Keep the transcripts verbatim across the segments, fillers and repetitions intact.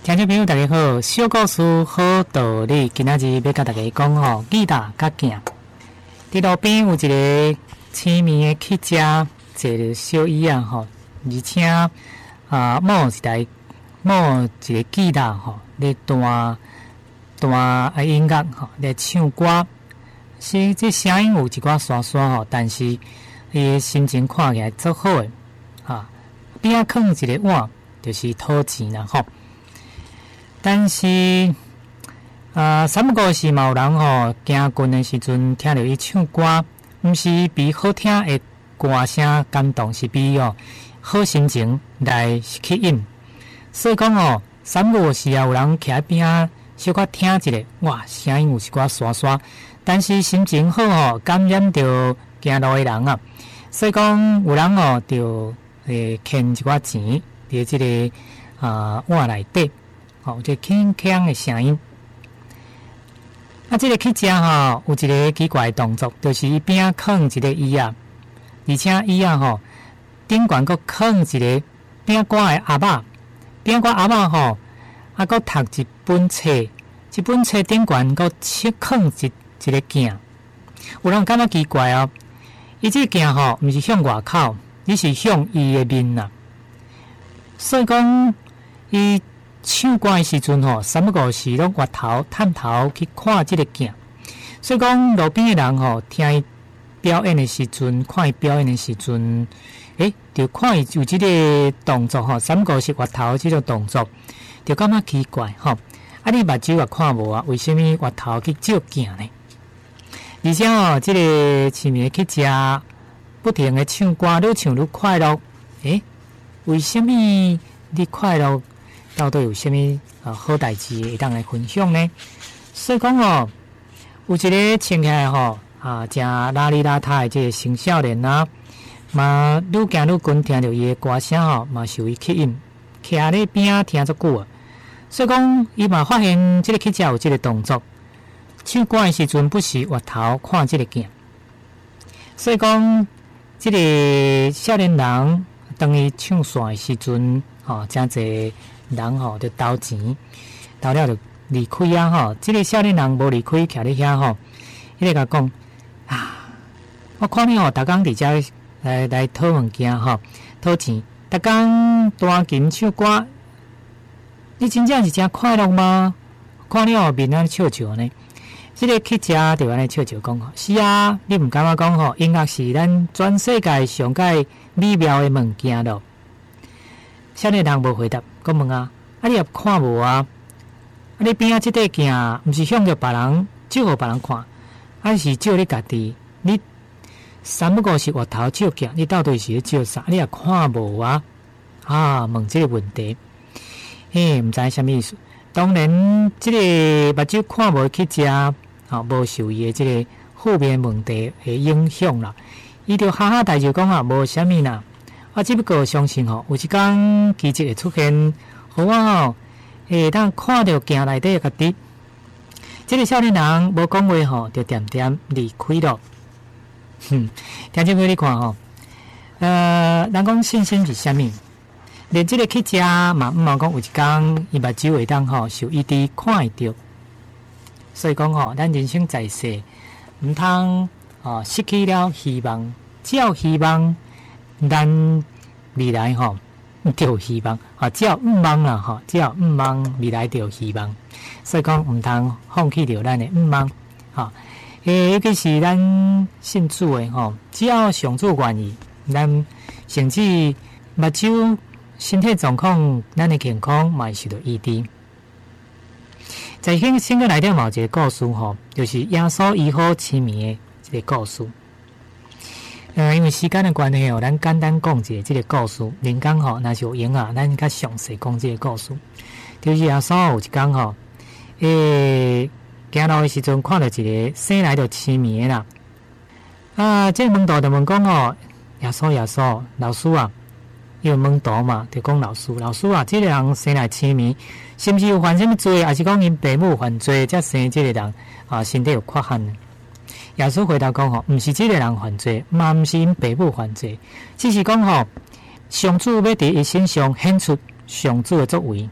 听众朋友大家好，小故事好道理，今仔日要甲大家讲吼，吉大甲囝。伫路边有一个青面的乞食，坐着小椅啊吼，而且啊摸一台摸一个吉他吼，咧弹弹啊音乐吼，咧唱歌。是这声音有一寡沙沙吼，但是伊的心情看起来足好诶，哈边仔放一个碗，就是讨钱啦吼。但是啊，三个是嘛有人吼，行近的时阵听到伊唱歌，毋是比好听的歌声感动，是比哦好心情来吸引。所以讲哦，三个是啊有人徛边仔小可听一下，哇，声音有一寡沙沙。但是心情好吼，感染着行路的人啊，所以讲有人吼就诶欠一寡钱伫即个啊碗内底，吼，这铿锵的声音。啊，即个乞食吼有一个奇怪的动作，就是伊边仔放一个椅啊，而且椅啊吼顶悬佫放一个饼干的盒仔，饼干盒仔吼啊佫读一本册，一本册顶悬佫切放一。一个镜，有人感觉奇怪哦。伊这个镜吼，毋是向外口，伊是向伊的面呐。所以讲，伊唱歌的时阵吼，三个是拢越头探头去看这个镜。所以讲，路边的人吼，听伊表演的时阵，看伊表演的时阵，诶，就看伊有这个动作吼，三个是越头这种动作，就感觉奇怪吼。啊，你目睭也看无啊？为什么越头去照镜呢？而且哦，这个市民去食，不停的唱歌，愈唱愈快乐。诶，为什么你快乐？到底有什么啊好代志会当来分享呢？所以讲哦，有一个穿起来吼啊，正邋里邋遢的这个青少年啊，嘛愈行愈近，听到伊的歌声吼，嘛受伊吸引，徛咧边仔听足久啊。所以讲，伊嘛发现这个去食有这个动作。唱歌的时阵不是越头看这个镜，所以讲这个少年人当伊唱线的时阵，吼真侪人吼就投钱，投了就离开啊吼。这个少年人无离开，徛咧遐吼，伊咧甲讲啊，我看你吼，逐工伫遮来来讨物件吼，讨钱，逐工弹琴唱歌，你真正是真快乐吗？看你吼面安笑笑呢。这个去食就安尼笑笑讲吼，是啊，你毋感觉讲吼，音乐是咱全世界上界美妙的物件咯。少年人无回答，讲问啊，啊你也看无啊？啊你边仔即块镜，毋是向着别人，照互别人看，还是照你家己？你三不过是额头照镜，你到底是咧照啥？你也看无啊？啊，问这个问题，嘿，毋知啥物意思。当然，这个目睭看无去食。啊，无受伊的即个负面问题的影响啦，伊就哈哈大就讲啊，无啥物啦。啊，只不过相信吼，有一天奇迹会出现，好啊吼，会当看到镜内底个己。这个少年人无讲话吼，就点点离开咯。哼，听众朋友你看吼，呃，人讲信心是啥物？连这个去食嘛，毋茫讲有一天伊目睭会当吼受伊滴看会着。所以讲吼，咱人生在世，毋通哦失去了希望，只要希望，咱未来吼就有希望。啊，只要毋望啦吼，只要毋望未来就有希望。所以讲毋通放弃掉咱的毋望。吼，诶，尤其是咱信主的吼，只要上主愿意，咱甚至目睭、身体状况，咱的健康嘛会受到医治。在圣圣经内底嘛有一个故事吼，就是耶稣医好痴迷的这个故事。呃，因为时间的关系哦，咱简单讲一下这个故事。另讲吼，若是有闲啊，咱较详细讲这个故事。就是耶稣有一天吼，诶，行路的时阵看到一个生来就痴迷的啦。啊，这个门徒就问讲吼，耶稣耶稣，老师啊。因为问道嘛，就讲老师，老师啊，这个人生来痴迷，是不是有犯什么罪，还是讲因父母犯罪，才生这个人啊身体有缺陷呢？耶稣回答讲吼，不是这个人犯罪，嘛不是因父母犯罪，只是讲吼，上主要伫伊身上显出上主的作为，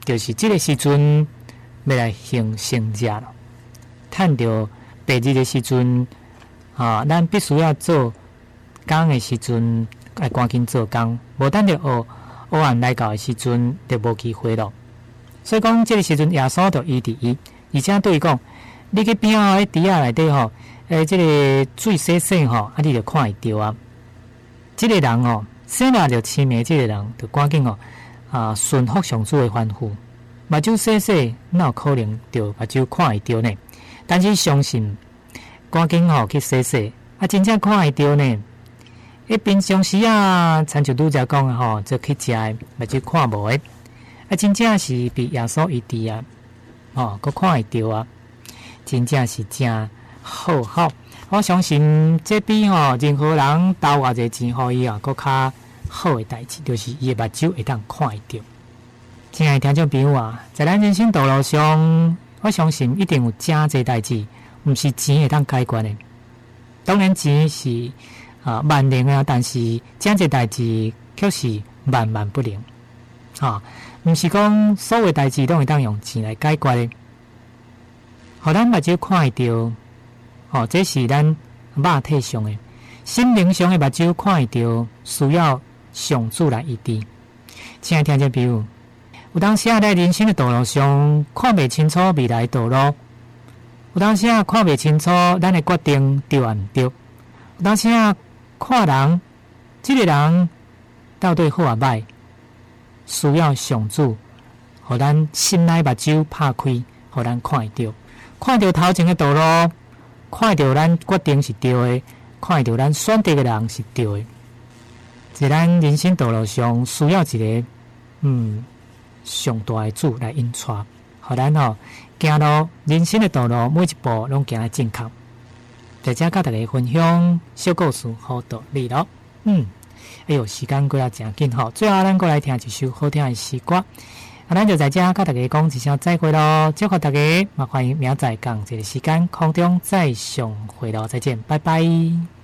就是这个时阵要来行成家了。趁着白日的时阵啊，咱必须要做工的时阵，来赶紧做工，无等着学黑暗来到的时阵，就无机会了。所以讲，这个时阵耶稣就医治伊，而且对伊讲，你去边仔迄池仔内底吼，诶，这个水洗洗吼，啊，你就看会到啊。这个人吼，生了就痴迷，这个人就赶紧吼啊，顺服上主的吩咐，目睭洗洗，哪有可能就目睭看会到呢？但是相信，赶紧吼去洗洗，啊，真正看会到呢。迄平常时啊，亲像拄则讲的吼，就去食的，目睭看无的，啊，真正是被耶稣医治啊，吼，佮看会到啊，真正是真好好。我相信这比吼任何人投偌济钱互伊啊，佮较好的代志，就是伊的目睭会当看会到。亲爱的听众朋友啊，在咱人生道路上，我相信一定有真侪代志，毋是钱会当解决的。当然钱是啊万能啊，但是真侪代志却是万万不能。啊，毋是讲所有代志都会当用钱来解决的。互咱目睭看会到，哦，这是咱肉体上的，心灵上的目睭看会到，需要上主来医治。亲爱的听众朋友，有当时啊，在人生的道路上看袂清楚未来道路，有当时啊看袂清楚咱的决定对啊毋对，有当时啊看人，这个人到底好啊歹，需要上主，互咱心内目睭拍开，互咱看会到，看到头前的道路，看到咱决定是对的，看到咱选择的人是对的。在咱人生道路上，需要一个嗯上大的主来引带，互咱吼行路人生的道路每一步拢行得正确。在这甲大家分享小故事好道理咯。嗯，哎呦，时间过啊真紧吼，最后咱过来听一首好听的诗歌。啊，咱就在这甲大家讲一声再会咯，祝福大家，嘛欢迎明仔载同一个时间空中再相会咯，再见，拜拜。